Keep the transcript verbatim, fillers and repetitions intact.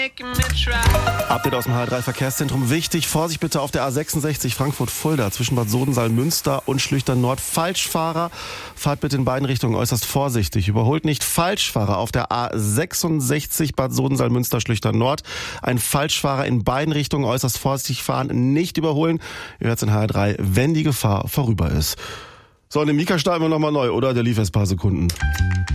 Update aus dem H R drei Verkehrszentrum. Wichtig, Vorsicht bitte auf der A sechsundsechzig Frankfurt-Fulda zwischen Bad Sodensaal-Münster und Schlüchtern-Nord. Falschfahrer, fahrt bitte in beiden Richtungen äußerst vorsichtig. Überholt nicht Falschfahrer auf der A sechsundsechzig Bad Sodensaal-Münster-Schlüchtern-Nord. Ein Falschfahrer in beiden Richtungen äußerst vorsichtig fahren, nicht überholen. Ihr hört's in H R drei, wenn die Gefahr vorüber ist. So, und den Mika starten wir nochmal neu, oder? Der lief erst ein paar Sekunden.